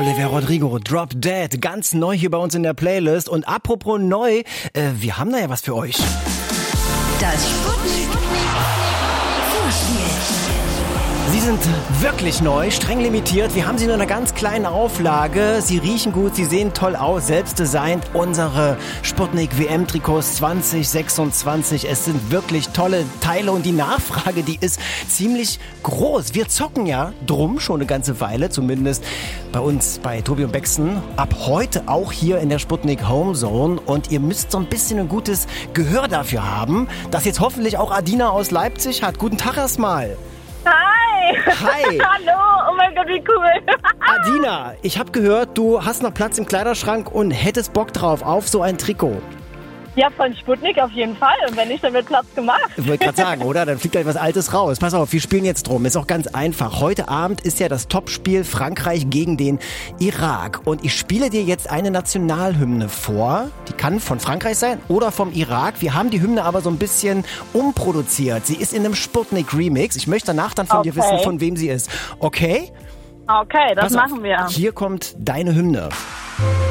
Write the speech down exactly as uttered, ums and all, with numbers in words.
Olivia Rodrigo, Drop Dead, ganz neu hier bei uns in der Playlist. Und apropos neu, äh, wir haben da ja was für euch. Das Sputnik Vorspiel. Sie sind wirklich neu, streng limitiert. Wir haben sie nur in einer ganz kleinen Auflage. Sie riechen gut, sie sehen toll aus, selbst designt. Unsere Sputnik W M-Trikots zwanzig sechsundzwanzig. Es sind wirklich tolle Teile und die Nachfrage, die ist ziemlich groß. Wir zocken ja drum schon eine ganze Weile, zumindest bei uns bei Tobi und Bexen. Ab heute auch hier in der Sputnik Homezone. Und ihr müsst so ein bisschen ein gutes Gehör dafür haben, das jetzt hoffentlich auch Adina aus Leipzig hat. Guten Tag erstmal. Hi! Hi! Hallo! Oh mein Gott, wie cool! Adina, ich habe gehört, du hast noch Platz im Kleiderschrank und hättest Bock drauf auf so ein Trikot. Ja, von Sputnik auf jeden Fall. Und wenn nicht, dann wird Platz gemacht. Ich wollte gerade sagen, oder? Dann fliegt gleich was Altes raus. Pass auf, wir spielen jetzt drum. Ist auch ganz einfach. Heute Abend ist ja das Topspiel Frankreich gegen den Irak. Und ich spiele dir jetzt eine Nationalhymne vor. Die kann von Frankreich sein oder vom Irak. Wir haben die Hymne aber so ein bisschen umproduziert. Sie ist in einem Sputnik-Remix. Ich möchte danach dann von Okay. dir wissen, von wem sie ist. Okay? Okay, das Pass auf. machen wir. Hier kommt deine Hymne.